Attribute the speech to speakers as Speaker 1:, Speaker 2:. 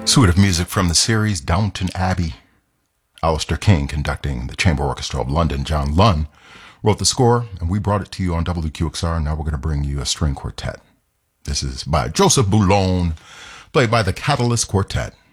Speaker 1: Suite of music from the series Downton Abbey. Alistair King conducting the Chamber Orchestra of London. John Lunn wrote the score, and we brought it to you on WQXR. Now we're going to bring you a string quartet. This is by Joseph Boulogne, played by the Catalyst Quartet.